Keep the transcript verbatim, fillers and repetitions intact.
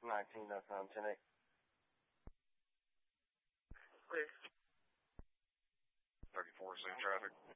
nineteen, that's nine ten eight. Clear. thirty-four, same traffic.